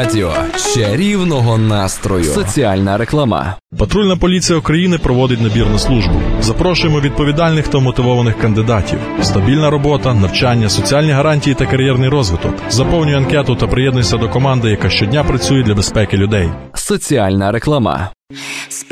Радіо чарівного настрою. Соціальна реклама. Патрульна поліція України проводить набір на службу. Запрошуємо відповідальних та мотивованих кандидатів. Стабільна робота, навчання, соціальні гарантії та кар'єрний розвиток. Заповнюй анкету та приєднуйся до команди, яка щодня працює для безпеки людей. Соціальна реклама.